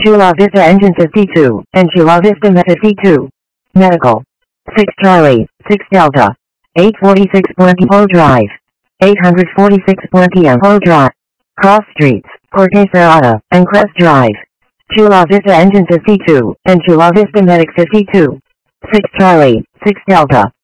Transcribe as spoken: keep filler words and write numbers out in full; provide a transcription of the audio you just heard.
Chula Vista Engine fifty-two, and Chula Vista Met fifty-two. Medical. six Charlie, six Delta. eight forty-six Plenty Pole Drive. eight forty-six Plenty and Pole Drive. Cross Streets, Corte Serrata, and Crest Drive. Chula Vista Engine fifty-two, and Chula Vista Medic fifty-two. six Charlie, six Delta.